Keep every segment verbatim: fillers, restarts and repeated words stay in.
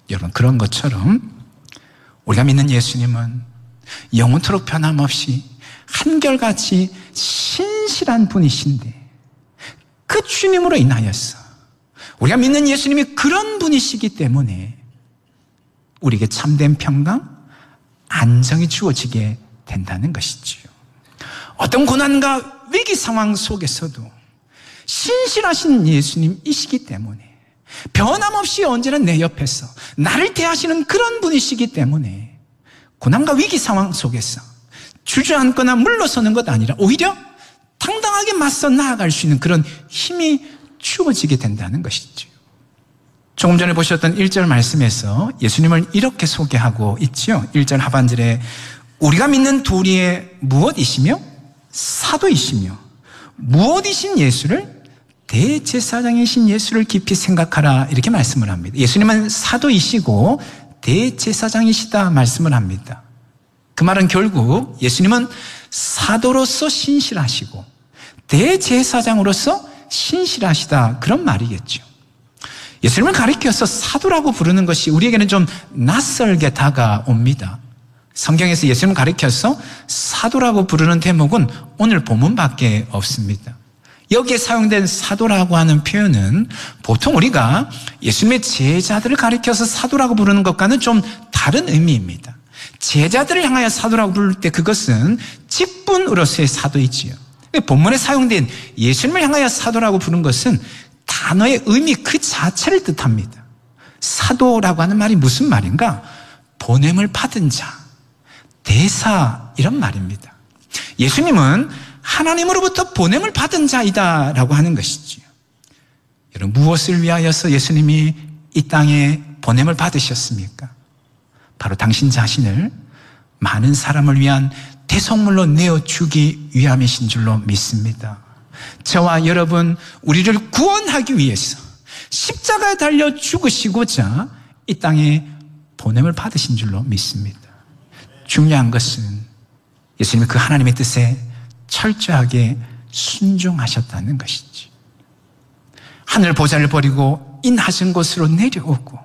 여러분, 그런 것처럼 우리가 믿는 예수님은 영원토록 변함없이 한결같이 신실한 분이신데, 그 주님으로 인하여서 우리가 믿는 예수님이 그런 분이시기 때문에 우리에게 참된 평강, 안정이 주어지게 된다는 것이지요. 어떤 고난과 위기 상황 속에서도 신실하신 예수님이시기 때문에, 변함없이 언제나 내 옆에서 나를 대하시는 그런 분이시기 때문에 고난과 위기 상황 속에서 주저앉거나 물러서는 것 아니라 오히려 당당하게 맞서 나아갈 수 있는 그런 힘이 주어지게 된다는 것이죠. 조금 전에 보셨던 일 절 말씀에서 예수님을 이렇게 소개하고 있지요. 일 절 하반절에 우리가 믿는 도리에 무엇이시며 사도이시며 무엇이신 예수를, 대제사장이신 예수를 깊이 생각하라, 이렇게 말씀을 합니다. 예수님은 사도이시고 대제사장이시다 말씀을 합니다. 그 말은 결국 예수님은 사도로서 신실하시고 대제사장으로서 신실하시다, 그런 말이겠죠. 예수님을 가리켜서 사도라고 부르는 것이 우리에게는 좀 낯설게 다가옵니다. 성경에서 예수님을 가리켜서 사도라고 부르는 대목은 오늘 본문밖에 없습니다. 여기에 사용된 사도라고 하는 표현은 보통 우리가 예수님의 제자들을 가리켜서 사도라고 부르는 것과는 좀 다른 의미입니다. 제자들을 향하여 사도라고 부를 때 그것은 직분으로서의 사도이지요. 본문에 사용된 예수님을 향하여 사도라고 부른 것은 단어의 의미 그 자체를 뜻합니다. 사도라고 하는 말이 무슨 말인가? 보냄을 받은 자, 대사, 이런 말입니다. 예수님은 하나님으로부터 보냄을 받은 자이다라고 하는 것이지요. 여러분, 무엇을 위하여서 예수님이 이 땅에 보냄을 받으셨습니까? 바로 당신 자신을 많은 사람을 위한 대속물로 내어주기 위함이신 줄로 믿습니다. 저와 여러분, 우리를 구원하기 위해서 십자가에 달려 죽으시고자 이 땅에 보냄을 받으신 줄로 믿습니다. 중요한 것은 예수님이 그 하나님의 뜻에 철저하게 순종하셨다는 것이지. 하늘 보좌를 버리고 이 낮은 곳으로 내려오고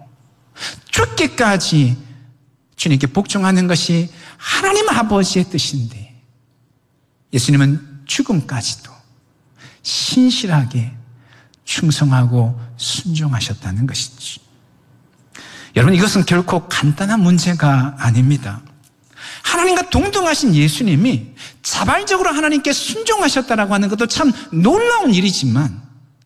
죽기까지 주님께 복종하는 것이 하나님 아버지의 뜻인데, 예수님은 죽음까지도 신실하게 충성하고 순종하셨다는 것이지. 여러분, 이것은 결코 간단한 문제가 아닙니다. 하나님과 동등하신 예수님이 자발적으로 하나님께 순종하셨다라고 하는 것도 참 놀라운 일이지만,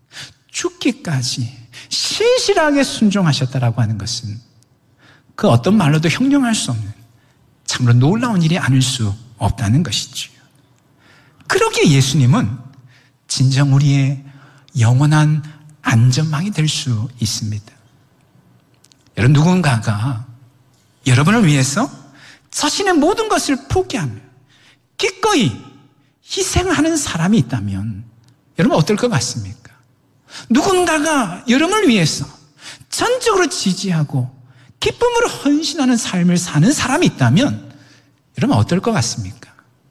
죽기까지 신실하게 순종하셨다라고 하는 것은 그 어떤 말로도 형용할 수 없는 참으로 놀라운 일이 아닐 수 없다는 것이지요. 그러기에 예수님은 진정 우리의 영원한 안전망이 될 수 있습니다. 여러분, 누군가가 여러분을 위해서 자신의 모든 것을 포기하며 기꺼이 희생하는 사람이 있다면 여러분 어떨 것 같습니까? 누군가가 여러분을 위해서 전적으로 지지하고 기쁨으로 헌신하는 삶을 사는 사람이 있다면 여러분 어떨 것 같습니까?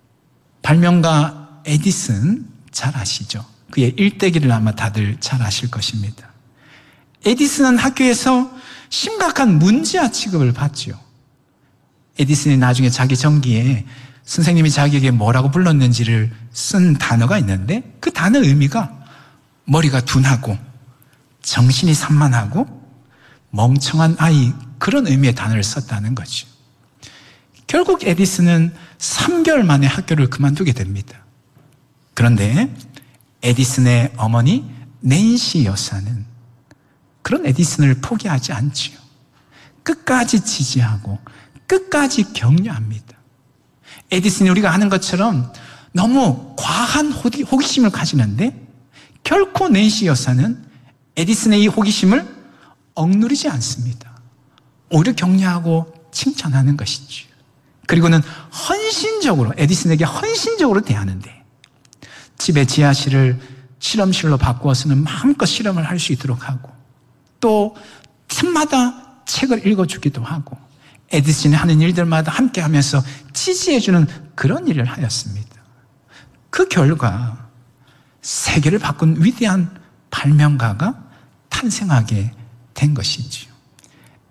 발명가 에디슨 잘 아시죠? 그의 일대기를 아마 다들 잘 아실 것입니다. 에디슨은 학교에서 심각한 문제아 취급을 받죠. 에디슨이 나중에 자기 전기에 선생님이 자기에게 뭐라고 불렀는지를 쓴 단어가 있는데, 그 단어의 의미가 머리가 둔하고 정신이 산만하고 멍청한 아이, 그런 의미의 단어를 썼다는 거죠. 결국 에디슨은 삼 개월 만에 학교를 그만두게 됩니다. 그런데 에디슨의 어머니 낸시 여사는 그런 에디슨을 포기하지 않지요. 끝까지 지지하고 끝까지 격려합니다. 에디슨이 우리가 하는 것처럼 너무 과한 호기심을 가지는데 결코 낸시 여사는 에디슨의 이 호기심을 억누르지 않습니다. 오히려 격려하고 칭찬하는 것이죠. 그리고는 헌신적으로, 에디슨에게 헌신적으로 대하는데 집의 지하실을 실험실로 바꾸어서는 마음껏 실험을 할 수 있도록 하고, 또 틈마다 책을 읽어주기도 하고, 에디슨이 하는 일들마다 함께하면서 지지해주는 그런 일을 하였습니다. 그 결과 세계를 바꾼 위대한 발명가가 탄생하게 된 것이지요.